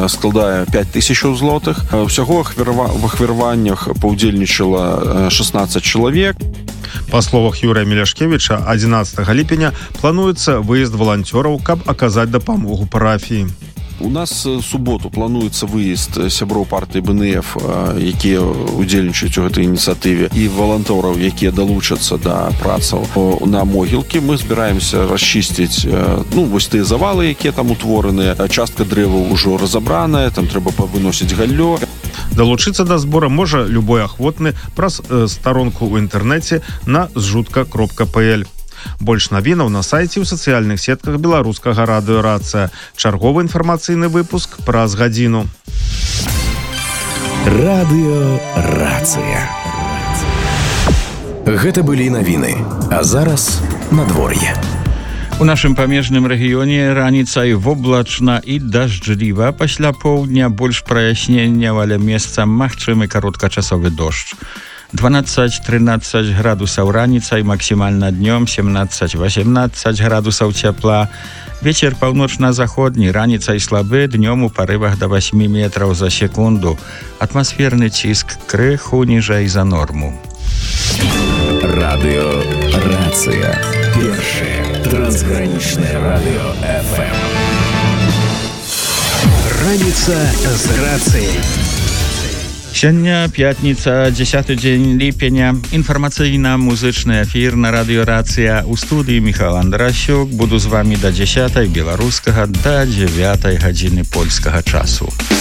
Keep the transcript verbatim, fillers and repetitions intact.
складае пять тысяч злотых. Усяго в ахвяраваннях паўдзельнічала шестнадцать чалавек. Па словах Юрыя Меляшкевіча, адзінаццатага ліпеня плануецца выезд валанцёраў, каб аказаць дапамогу парафіі. У нас в суботу плануецца выезд сяброў партыі бэ эн эф, якія удзельнічаюць у гэтай ініцыятыве, і валантораў, якія далучацца да працаў на могілкі. Мы збіраемся расчысціць, ну, вось тыя завалы, якія там утвораныя. Частка дрэваў ужо разабраная, там трэба павыносіць галлё. Далучыцца да збора можа любой ахвотны праз старонку ў інтэрнэце на зжутка кропка пэ эль. Больш навінаў на сайце ў сацыяльных сетках беларускага радыё «Рацыя». Чарговы інфармацыйны выпуск праз гадзіну. Радыё «Рацыя». Гэта былі навіны, а зараз надвор'е. У нашым памежным рэгіёне раніцай воблачна і дажджліва, пасля поўдня больш праясненняў, але месцам магчымы кароткачасовы дождж. дванаццаць-трынаццаць градусаў раніцай, максімальна днём семнаццаць-васемнаццаць градусаў цяпла. Вецер паўночна-заходні, раніцай слабы, днём у парывах да восьмі метраў за секунду. Атмасферны ціск крыху ніжэй за норму. Радыё «Рацыя». Першае трансгранічнае радыё эф эм. Раніца з рацыяй. Сёння пятніца, дзесяты дзень ліпеня. Інфармацыйна-музычны эфір на радыё «Рацыя». У студыі Міхал Андрасюк. Буду з вамі да дзесятай беларускага, да дзевятай гадзіны польскага часу.